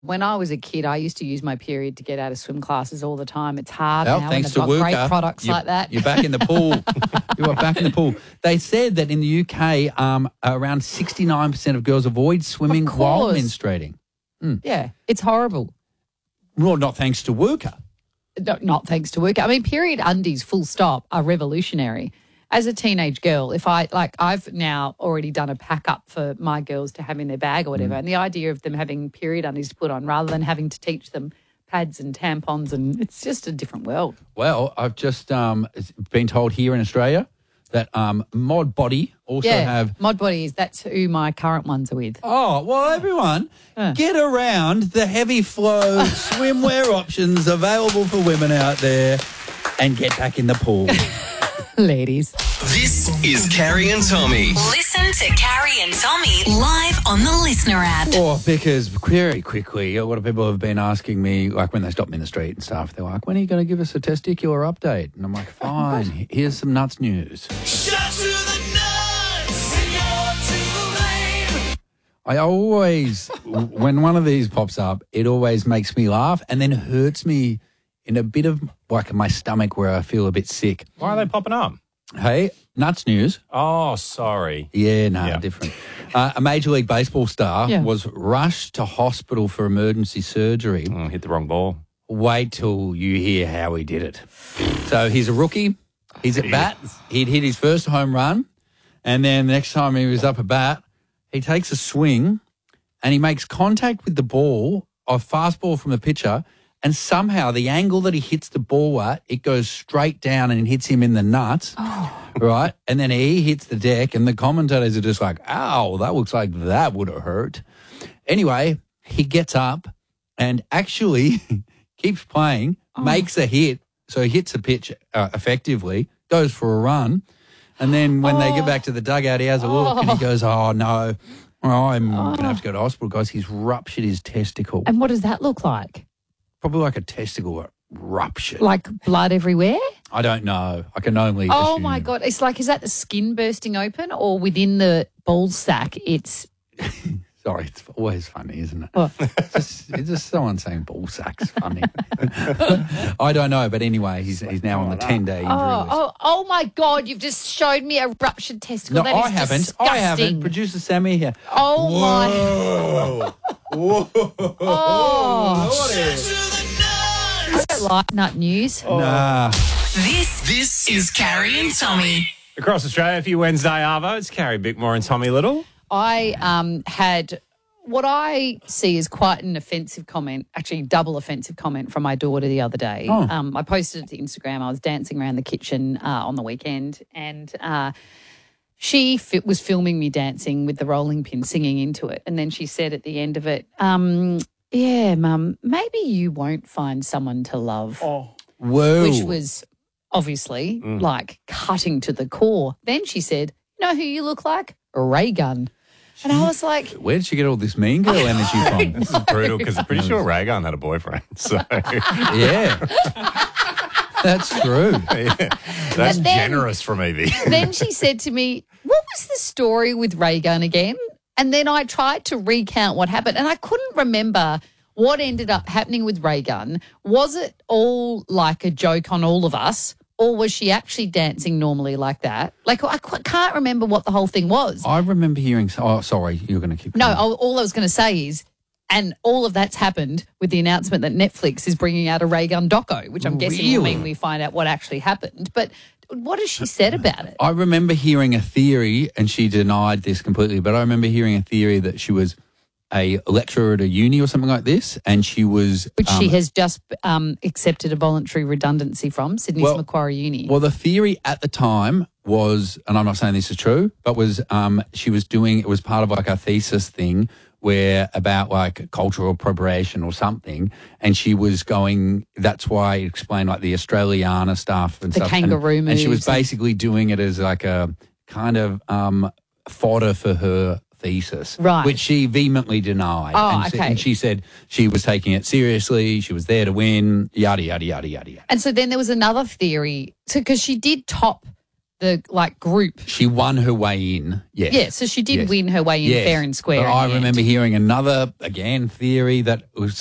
When I was a kid, I used to use my period to get out of swim classes all the time. It's hard Well, now, thanks and to they've got great Wooka, products like that. You're back in the pool. You are back in the pool. They said that in the UK, around 69% of girls avoid swimming Of while course. menstruating. Yeah, it's horrible. Well, not thanks to Wooka. Not thanks to work. I mean, period undies, full stop, are revolutionary. As a teenage girl, I've now already done a pack up for my girls to have in their bag or whatever. And the idea of them having period undies to put on rather than having to teach them pads and tampons, and it's just a different world. Well, I've just been told here in Australia that Mod Body also have... Mod Bodies, that's who my current ones are with. Oh, well, everyone, get around the heavy flow swimwear options available for women out there and get back in the pool. Ladies. This is Carrie and Tommy. Listen to Carrie and Tommy live on the Listener app. Oh, because very quickly, a lot of people have been asking me, like when they stop me in the street and stuff, they're like, when are you going to give us a testicular update? And I'm like, fine, here's some nuts news. Shut to the nuts, and you're to blame. I always, when one of these pops up, it always makes me laugh and then hurts me in a bit of like my stomach where I feel a bit sick. Why are they popping up? Hey, nuts news. Oh, sorry. Yeah, no, different. A Major League Baseball star was rushed to hospital for emergency surgery. Hit the wrong ball. Wait till you hear how he did it. So he's a rookie. He's at bat. He'd hit his first home run. And then the next time he was up at bat, he takes a swing and he makes contact with the ball, a fastball from the pitcher, and somehow the angle that he hits the ball at, it goes straight down and hits him in the nuts, right? And then he hits the deck and the commentators are just like, ow, that looks like that would have hurt. Anyway, he gets up and actually keeps playing, makes a hit. So he hits a pitch effectively, goes for a run. And then when they get back to the dugout, he has a look and he goes, oh, no, I'm going to have to go to hospital, guys. He's ruptured his testicle. And what does that look like? Probably like a testicle ruptured. Like blood everywhere? I don't know. I can only Oh, assume. my God. It's like, is that the skin bursting open or within the ball sack it's... Sorry, it's always funny, isn't it? What? It's just someone saying ball sack's funny. I don't know, but anyway, he's now on the 10-day injury list. Oh, my God. You've just showed me a ruptured testicle. No, That is I haven't. disgusting. I haven't. Producer Sammy here. Oh, my... Whoa. Oh. Shut to the nuts. I don't like nut news. Nah. This is Carrie and Tommy. Across Australia for your Wednesday Arvo, it's Carrie Bickmore and Tommy Little. I had what I see as quite an offensive comment, actually double offensive comment from my daughter the other day. I posted it to Instagram. I was dancing around the kitchen on the weekend and she was filming me dancing with the rolling pin, singing into it. And then she said at the end of it, yeah, Mum, maybe you won't find someone to love. Whoa. Which was obviously like cutting to the core. Then she said, you know who you look like? A ray gun. And I was like... Where did she get all this mean girl energy from? This is brutal because I'm pretty sure Raygun had a boyfriend. So Yeah. That's true. that's then- generous from Evie. Then she said to me, what was the story with Raygun again? And then I tried to recount what happened and I couldn't remember what ended up happening with Raygun. Was it all like a joke on all of us or was she actually dancing normally like that? Like I can't remember what the whole thing was. I remember hearing... Oh, sorry, you're going to keep No, going. all I was going to say is, and all of that's happened with the announcement that Netflix is bringing out a Raygun doco, which I'm guessing will Really? mean we find out what actually happened. But what has she said about it? I remember hearing a theory, and she denied this completely, but I remember hearing a theory that she was a lecturer at a uni or something like this, and she was... Which she has just accepted a voluntary redundancy from, Sydney's Macquarie Uni. Well, the theory at the time was, and I'm not saying this is true, but was she was doing, it was part of like a thesis thing where about like cultural appropriation or something, and she was going, that's why it explained like the Australiana stuff and The stuff. kangaroo and she was moves. basically doing it as like a kind of fodder for her thesis, Right. which she vehemently denied. Oh, and, okay. and she said she was taking it seriously, she was there to win, yada, yada, yada, yada, yada. And so then there was another theory, because she did top the group. She won her way in. Yes. Yeah, so she did Yes. win her way in Yes. fair and square. But in I the remember end. hearing another, again, theory that it was